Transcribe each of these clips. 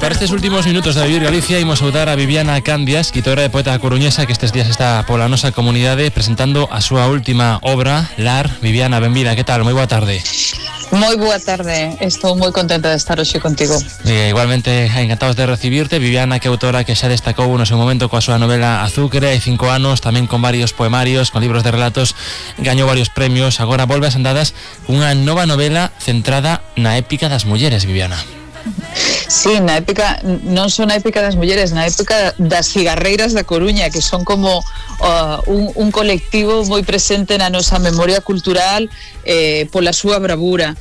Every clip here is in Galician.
para estes últimos minutos de Vivir Galicia imos saudar a Viviana Candia, escritora e poeta coruñesa que estes días está pola nosa comunidade presentando a súa última obra, Lar. Viviana, benvida, que tal? Moi boa tarde. Moi boa tarde, estou moi contenta de estar hoxe contigo. Igualmente encantados de recibirte. Viviana, que autora que xa destacou no seu momento coa súa novela Azucre, hai 5 anos, tamén con varios poemarios, con libros de relatos, gañou varios premios, agora volve ás andadas cunha nova novela centrada na épica das mulleres, Viviana. Sí, na épica, non só na épica das mulleres, na épica das cigarreiras da Coruña, que son como un colectivo moi presente na nosa memoria cultural pola súa bravura.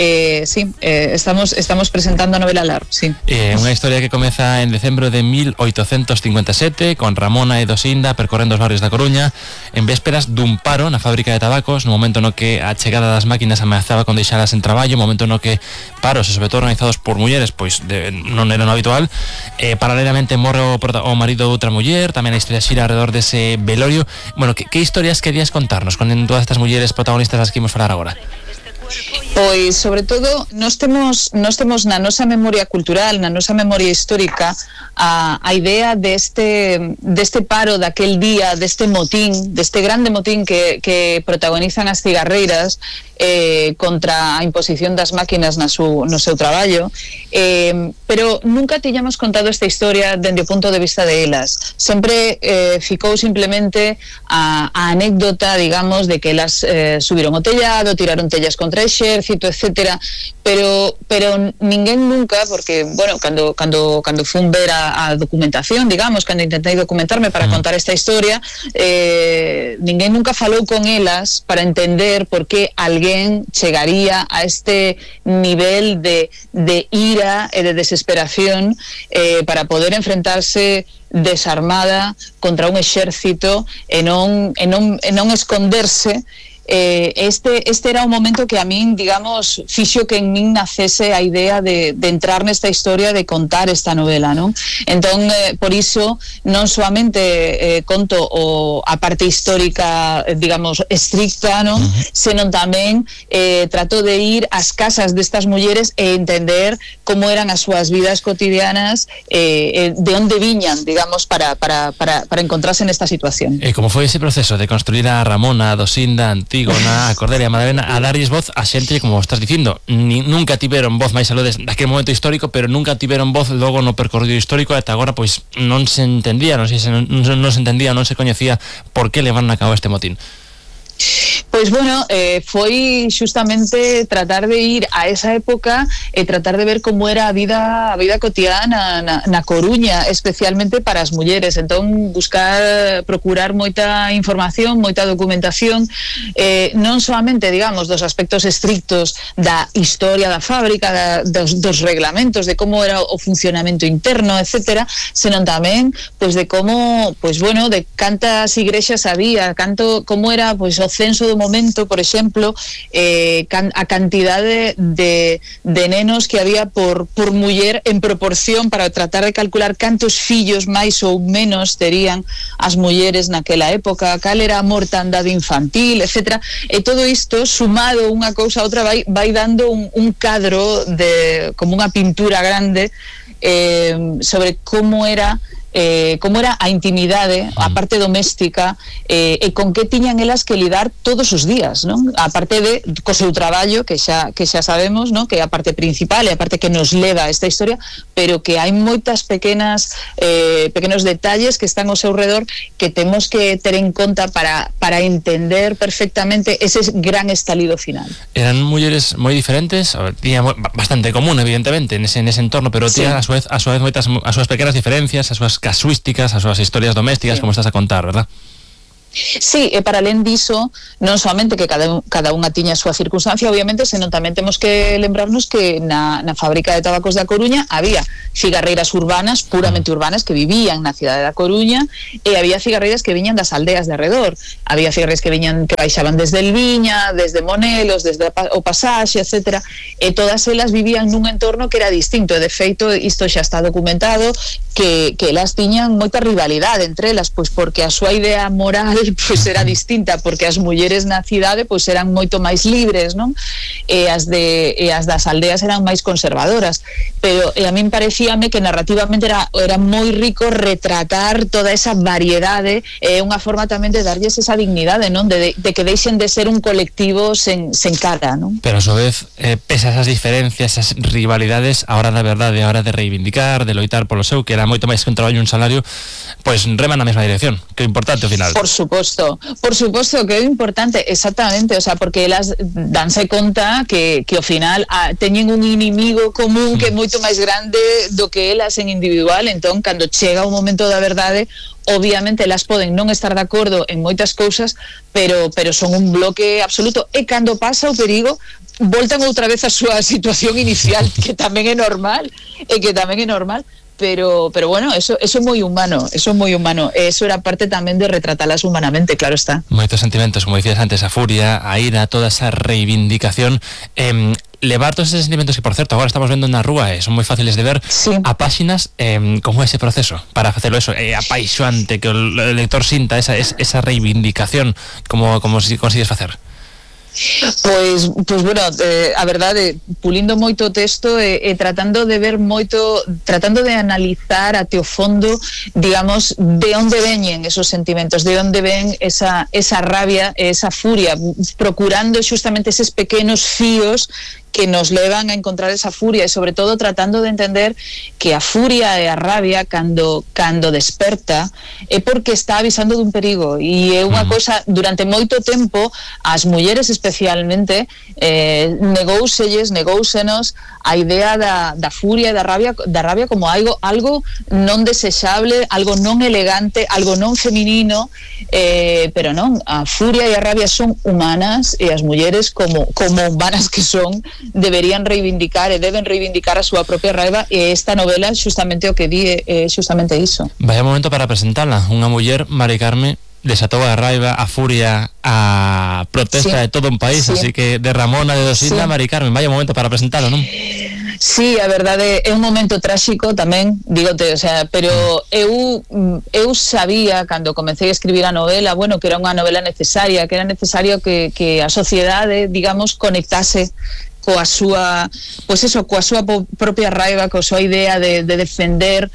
Estamos presentando a novela Lar, sí. Unha historia que comeza en decembro de 1857 con Ramona e Dosinda percorrendo os barrios da Coruña en vésperas dun paro na fábrica de tabacos, no momento no que a chegada das máquinas ameazaba con deixalas en traballo, momento no que paros, e sobre todo organizados por mulleres, pois non era no habitual. Paralelamente morre o marido de outra muller, tamén a historia xira alrededor dese velorio. Bueno, que historias querías contarnos con todas estas mulleres protagonistas das que imos falar agora? Pois, sobre todo, nós temos na nosa memoria cultural, na nosa memoria histórica, a idea deste paro daquel día, deste motín, deste grande motín que protagonizan as cigarreiras contra a imposición das máquinas no seu traballo, pero nunca tiñamos contado esta historia dende o punto de vista de elas. Sempre ficou simplemente a anécdota, digamos, de que elas subiron o tellado, tiraron tellas contra o exército, etcétera, pero ninguén nunca, porque, bueno, cando fun ver a documentación, digamos, cando intentei documentarme para contar esta historia, ninguén nunca falou con elas para entender por que alguén chegaría a este nivel de ira e de desesperación para poder enfrentarse desarmada contra un exército e non esconderse. Este era un momento que a min, digamos, fixo que en min nacese a idea de entrar nesta historia, de contar esta novela, non? Entón, por iso, non soamente conto a parte histórica, digamos, estricta, non? Senón tamén trato de ir ás casas destas mulleres e entender como eran as súas vidas cotidianas, de onde viñan, digamos, para encontrarse nesta situación. Como foi ese proceso de construir a Ramona, a Dosinda, Antígona, a Cordelia, a Madalena, a darlles voz a xente, como estás dicindo, nunca tiveron voz máis aló daquele momento histórico, pero nunca tiveron voz logo no percorrido histórico, e ata agora pois non se entendía, non se coñecía por que levaron a cabo este motín. Pois bueno, foi justamente tratar de ir a esa época e tratar de ver como era a vida cotidiana na Coruña, especialmente para as mulleres. Entón, procurar moita información, moita documentación, non solamente, digamos, dos aspectos estrictos da historia da fábrica, dos reglamentos, de como era o funcionamento interno, etcétera, senón tamén, pois, de como, pois, bueno, de cantas igrexas había, como era, pois, o censo do momento, por exemplo, a cantidade de nenos que había por muller en proporción, para tratar de calcular cantos fillos máis ou menos terían as mulleres naquela época, cal era a mortandade infantil, etcétera. E todo isto, sumado unha cousa a outra, vai dando un cadro como unha pintura grande sobre como era a intimidade, a parte doméstica, e con que tiñan elas que lidar todos os días, non? A parte co seu traballo, que xa sabemos, non? Que é a parte principal e a parte que nos leva a esta historia, pero que hai moitas pequenos detalles que están ao seu redor que temos que ter en conta para entender perfectamente ese gran estalido final. Eran mulleres moi diferentes, tiña bastante común, evidentemente, nese entorno, pero tiña a súa vez moitas as súas pequenas diferencias, as súas casuísticas, as súas historias domésticas, como estás a contar, verdad? Sí, e para alén diso, non somente que cada unha tiña a súa circunstancia, obviamente, senón tamén temos que lembrarnos que na fábrica de tabacos da Coruña había cigarreiras urbanas, puramente urbanas, que vivían na cidade da Coruña, e había cigarreiras que viñan das aldeas de arredor. Había cigarreiras que baixaban desde Elviña, desde Monelos, desde o Pasaxe, etcétera, e todas elas vivían nun entorno que era distinto. De feito, isto xa está documentado, que elas tiñan moita rivalidade entre elas, pois porque a súa idea moral pois era distinta, porque as mulleres na cidade pois eran moito máis libres, non? E as das aldeas eran máis conservadoras, pero a min parecíame que narrativamente era moi rico retratar toda esa variedade, unha forma tamén de darlles esa dignidade, non? De que deixen de ser un colectivo sen cara, non? Pero a su vez, pese a esas diferencias, esas rivalidades, a hora da verdade, a hora de reivindicar, de loitar polo seu, que era moito máis que un traballo e un salario, pois reman na mesma dirección, que é importante ao final. Por suposto que é importante, exactamente, o sea, porque elas danse conta que ao final teñen un inimigo común que é moito máis grande do que elas en individual. Entón, cando chega o momento da verdade, obviamente elas poden non estar de acordo en moitas cousas, pero son un bloque absoluto, e cando pasa o perigo voltan outra vez a súa situación inicial, que tamén é normal, pero bueno, eso é moi humano, eso era parte tamén de retratalas humanamente, claro está. Moitos sentimentos, como dicías antes, a furia, a ira, toda esa reivindicación, levar todos esos sentimentos que, por certo, agora estamos vendo na rúa, son moi fáciles de ver, sí, a páxinas, como ese proceso para facelo eso, apaixoante, que o lector sinta esa reivindicación, como si consigues facer. Pois bueno, a verdade, pulindo moito o texto e tratando de ver moito, tratando de analizar até o fondo, digamos, de onde veñen esos sentimentos, de onde ven esa rabia e esa furia, procurando justamente eses pequenos fíos que nos levan a encontrar esa furia, e sobre todo tratando de entender que a furia e a rabia cando desperta é porque está avisando dun perigo, e é unha cosa, durante moito tempo as mulleres especialmente negóusenos a idea da furia e da rabia como algo non desexable, algo non elegante, algo non feminino, pero non, a furia e a rabia son humanas, e as mulleres como humanas que son deberían reivindicar e deben reivindicar a súa propia raiva, e esta novela justamente o que di é justamente iso. Vaya momento para presentala, unha muller, Mari Carme, desatou a raiva, a furia, a protesta, sí, de todo un país, sí, así que de Ramona de Dosinda, sí, Mari Carme, vaya momento para presentalo, non? Sí, a verdade é un momento tráxico tamén, dígote, o sea, pero eu sabía cando comecei a escribir a novela, bueno, que era unha novela necesaria, que era necesario que a sociedade, digamos, conectase coa súa, pois eso, coa súa propia raiva, coa súa idea de defender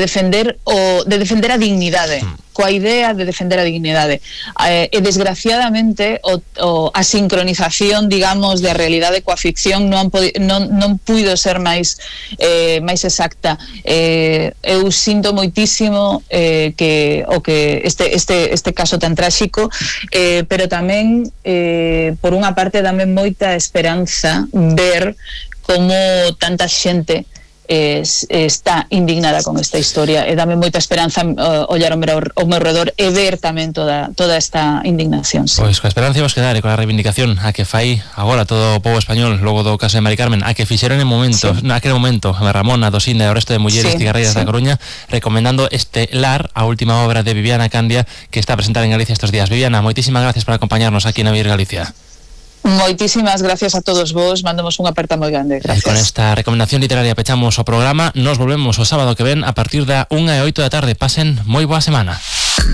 a dignidade, coa idea de defender a dignidade. E desgraciadamente a sincronización, digamos, da realidade coa ficción non puido ser máis exacta. Eu sinto moitísimo que este caso tan tráxico, pero tamén por unha parte dame moita esperanza ver como tanta xente está indignada con esta historia, e dame moita esperanza ollar ao meu redor e ver tamén toda esta indignación. Sí. Pois coa esperanza vos quedar, e coa reivindicación a que fai agora todo o povo español logo do caso de Mari Carmen, a que fixeron en momento, sí, naquele momento a Ramona, Dosinda e o resto de mulleres, sí, cigarreiras, sí, da Coruña, recomendando este Lar, a última obra de Viviana Candia, que está a presentar en Galicia estos días. Viviana, moitísimas gracias por acompañarnos aquí na Vir Galicia. Moitísimas gracias a todos vos, mandamos unha aperta moi grande. Gracias. Con esta recomendación literaria pechamos o programa. Nos volvemos o sábado que ven a partir da 1:08 da tarde. Pasen moi boa semana.